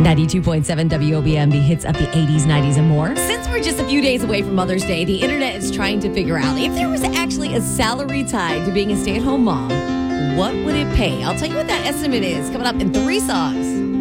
92.7 WOBM, the hits of the 80s, 90s, and more. Since we're just a few days away from Mother's Day, the internet is trying to figure out if there was actually a salary tied to being a stay-at-home mom, what would it pay? I'll tell you what that estimate is coming up in 3 songs.